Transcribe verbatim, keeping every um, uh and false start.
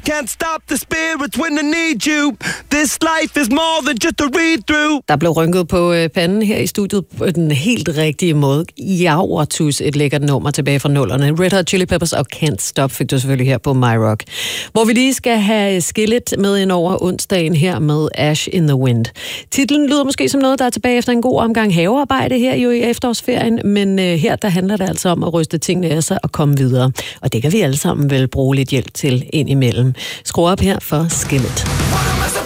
can't stop the spirits when they need you. This life is more than just a read-through. Der blev rynket på øh, panden her i studiet på den helt rigtige måde. Javertus, et lækkert nummer tilbage fra nullerne. Red Hot Chili Peppers og Can't Stop fik du selvfølgelig her på My Rock. Hvor vi lige skal have Skillet med ind over onsdagen her med Ash in the Wind. Titlen lyder måske som noget, der er tilbage efter en god omgang havearbejde her jo i efterårsferien, men øh, her der handler det altså om at ryste tingene af sig og komme videre. Og det kan vi alle sammen vel bruge lidt hjælp til ind imellem. Skru op her for Skillet.